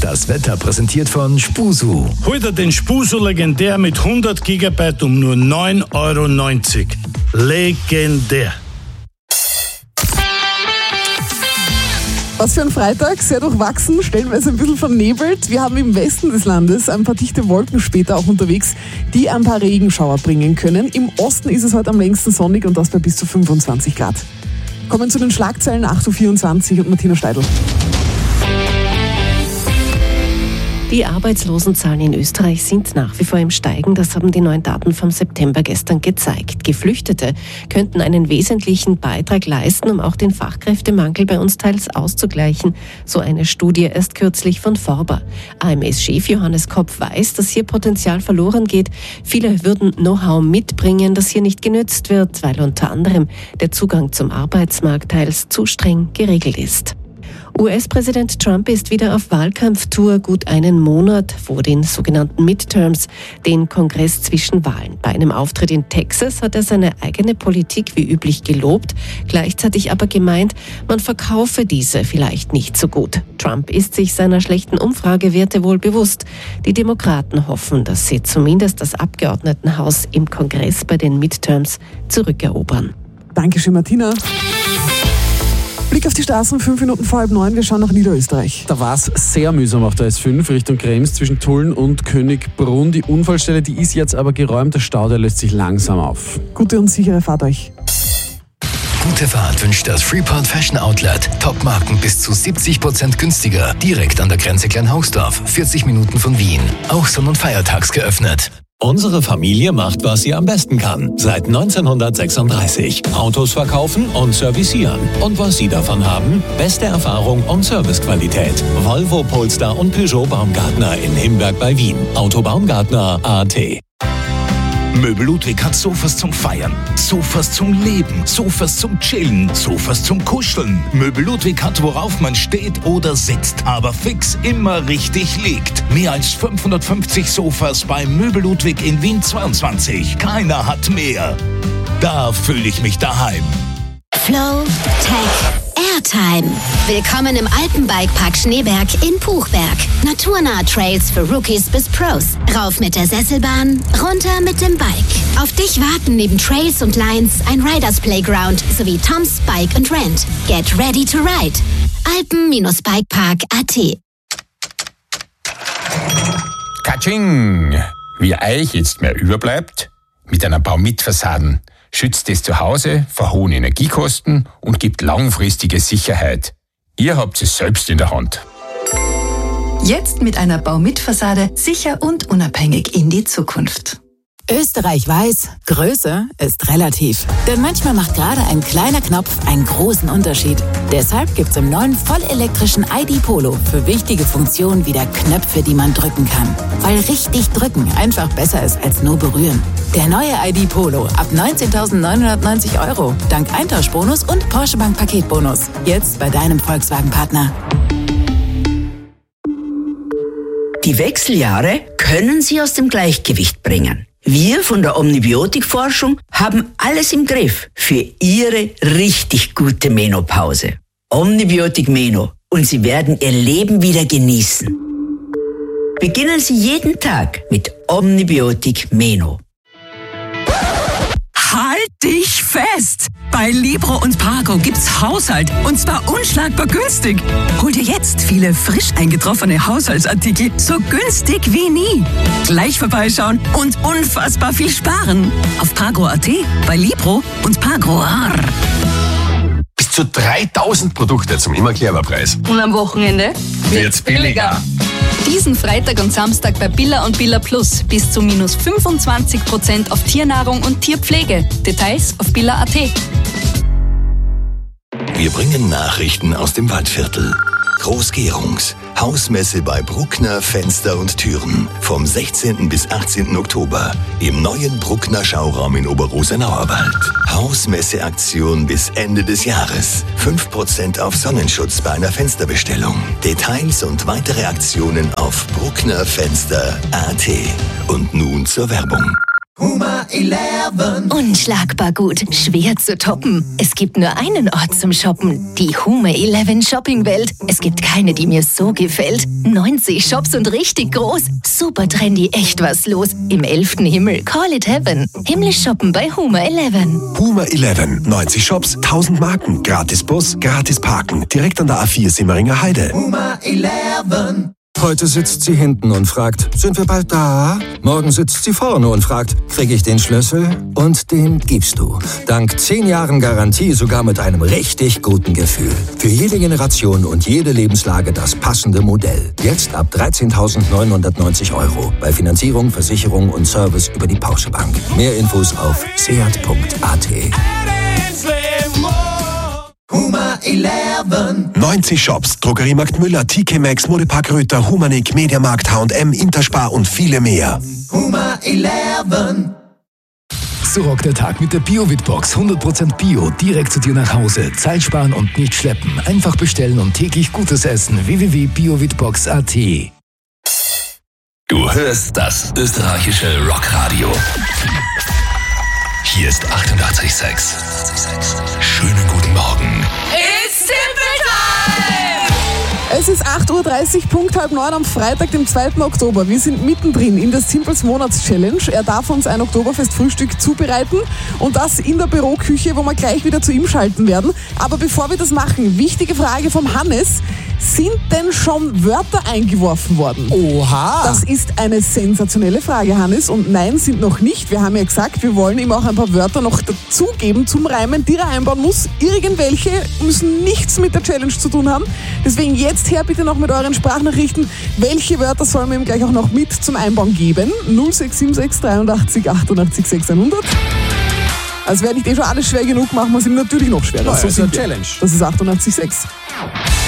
Das Wetter präsentiert von Spusu. Heute den Spusu Legendär mit 100 GB um nur 9,90 €. Legendär. Was für ein Freitag, sehr durchwachsen, stellenweise ein bisschen vernebelt. Wir haben im Westen des Landes ein paar dichte Wolken später auch unterwegs, die ein paar Regenschauer bringen können. Im Osten ist es heute am längsten sonnig und das bei bis zu 25 Grad. Kommen zu den Schlagzeilen, 8.24 Uhr und Martina Steidl. Die Arbeitslosenzahlen in Österreich sind nach wie vor im Steigen. Das haben die neuen Daten vom September gestern gezeigt. Geflüchtete könnten einen wesentlichen Beitrag leisten, um auch den Fachkräftemangel bei uns teils auszugleichen. So eine Studie erst kürzlich von Forber. AMS-Chef Johannes Kopf weiß, dass hier Potenzial verloren geht. Viele würden Know-how mitbringen, das hier nicht genützt wird, weil unter anderem der Zugang zum Arbeitsmarkt teils zu streng geregelt ist. US-Präsident Trump ist wieder auf Wahlkampftour, gut einen Monat vor den sogenannten Midterms, den Kongress zwischen Wahlen. Bei einem Auftritt in Texas hat er seine eigene Politik wie üblich gelobt, gleichzeitig aber gemeint, man verkaufe diese vielleicht nicht so gut. Trump ist sich seiner schlechten Umfragewerte wohl bewusst. Die Demokraten hoffen, dass sie zumindest das Abgeordnetenhaus im Kongress bei den Midterms zurückerobern. Dankeschön, Martina. Blick auf die Straßen, 5 Minuten vor 8:30. Wir schauen nach Niederösterreich. Da war es sehr mühsam auf der S5 Richtung Krems zwischen Tulln und Königsbrunn. Die Unfallstelle, die ist jetzt aber geräumt. Der Stau, der löst sich langsam auf. Gute und sichere Fahrt euch. Gute Fahrt wünscht das Freeport Fashion Outlet. Top-Marken bis zu 70% günstiger. Direkt an der Grenze Kleinhausdorf, 40 Minuten von Wien. Auch sonn- und feiertags geöffnet. Unsere Familie macht, was sie am besten kann. Seit 1936. Autos verkaufen und servicieren. Und was Sie davon haben? Beste Erfahrung und Servicequalität. Volvo, Polestar und Peugeot Baumgartner in Himberg bei Wien. Autobaumgartner.at. Möbel Ludwig hat Sofas zum Feiern, Sofas zum Leben, Sofas zum Chillen, Sofas zum Kuscheln. Möbel Ludwig hat, worauf man steht oder sitzt, aber fix immer richtig liegt. Mehr als 550 Sofas bei Möbel Ludwig in Wien 22. Keiner hat mehr. Da fühle ich mich daheim. Flow Tech Airtime. Willkommen im Alpenbikepark Schneeberg in Puchberg. Naturnahe Trails für Rookies bis Pros. Rauf mit der Sesselbahn, runter mit dem Bike. Auf dich warten neben Trails und Lines ein Riders Playground sowie Tom's Bike and Rent. Get ready to ride. Alpen-Bikepark.at. Katsching! Wie euch jetzt mehr überbleibt, mit einer Baumit-Fassaden schützt das Zuhause vor hohen Energiekosten und gibt langfristige Sicherheit. Ihr habt es selbst in der Hand. Jetzt mit einer Baumit-Fassade sicher und unabhängig in die Zukunft. Österreich weiß, Größe ist relativ. Denn manchmal macht gerade ein kleiner Knopf einen großen Unterschied. Deshalb gibt's im neuen vollelektrischen ID Polo für wichtige Funktionen wieder Knöpfe, die man drücken kann. Weil richtig drücken einfach besser ist als nur berühren. Der neue ID Polo ab 19.990 €. Dank Eintauschbonus und Porsche Bank Paketbonus. Jetzt bei deinem Volkswagen-Partner. Die Wechseljahre können Sie aus dem Gleichgewicht bringen. Wir von der Omnibiotikforschung haben alles im Griff für Ihre richtig gute Menopause. Omnibiotik Meno und Sie werden Ihr Leben wieder genießen. Beginnen Sie jeden Tag mit Omnibiotik Meno. Halt dich fest! Bei Libro und Pargo gibt's Haushalt und zwar unschlagbar günstig. Hol dir jetzt viele frisch eingetroffene Haushaltsartikel so günstig wie nie. Gleich vorbeischauen und unfassbar viel sparen. Auf Pargo.at, bei Libro und Pargo. Bis zu 3.000 Produkte zum Immer-Clever-Preis. Und am Wochenende wird's billiger. Diesen Freitag und Samstag bei Billa und Billa Plus bis zu minus 25% auf Tiernahrung und Tierpflege. Details auf Billa.at. Wir bringen Nachrichten aus dem Waldviertel. Großgärungs. Hausmesse bei Bruckner Fenster und Türen. Vom 16. bis 18. Oktober. Im neuen Bruckner Schauraum in Oberrosenauerwald. Hausmesseaktion bis Ende des Jahres. 5% auf Sonnenschutz bei einer Fensterbestellung. Details und weitere Aktionen auf brucknerfenster.at. Und nun zur Werbung. Huma 11. Unschlagbar gut, schwer zu toppen. Es gibt nur einen Ort zum Shoppen, die Huma 11 Shoppingwelt. Es gibt keine, die mir so gefällt. 90 Shops und richtig groß. Super trendy, echt was los. Im 11. Himmel, call it heaven. Himmlisch shoppen bei Huma 11. Huma 11, 90 Shops, 1000 Marken, gratis Bus, gratis Parken. Direkt an der A4 Simmeringer Heide. Huma 11. Heute sitzt sie hinten und fragt, sind wir bald da? Morgen sitzt sie vorne und fragt, kriege ich den Schlüssel? Und den gibst du. Dank 10 Jahren Garantie sogar mit einem richtig guten Gefühl. Für jede Generation und jede Lebenslage das passende Modell. Jetzt ab 13.990 €. Bei Finanzierung, Versicherung und Service über die Porsche Bank. Mehr Infos auf seat.at. Huma 11. 90 Shops, Drogeriemarkt Müller, TK Maxx, Modepark Röther, Humanik, Mediamarkt, H&M, Interspar und viele mehr. Huma 11. So rockt der Tag mit der Bio-Witbox. 100% Bio, direkt zu dir nach Hause. Zeit sparen und nicht schleppen. Einfach bestellen und täglich gutes Essen. www.biowitbox.at. Du hörst das österreichische Rockradio. Hier ist 88,6. Schönen guten Morgen. It's Simple Time! Es ist 8.30 Uhr, Punkt 8:30 am Freitag, dem 2. Oktober. Wir sind mittendrin in der Simples Monats-Challenge. Er darf uns ein Oktoberfest-Frühstück zubereiten und das in der Büroküche, wo wir gleich wieder zu ihm schalten werden. Aber bevor wir das machen, wichtige Frage vom Hannes. Sind denn schon Wörter eingeworfen worden? Oha! Das ist eine sensationelle Frage, Hannes. Und nein, sind noch nicht. Wir haben ja gesagt, wir wollen ihm auch ein paar Wörter noch dazugeben zum Reimen, die er einbauen muss. Irgendwelche müssen nichts mit der Challenge zu tun haben. Deswegen jetzt her bitte noch mit euren Sprachnachrichten. Welche Wörter sollen wir ihm gleich auch noch mit zum Einbauen geben? 0676 83 88 600. Also wäre nicht schon alles schwer genug, machen wir es ihm natürlich noch schwerer. Das ist eine sind wir. Challenge. Das ist 88,6.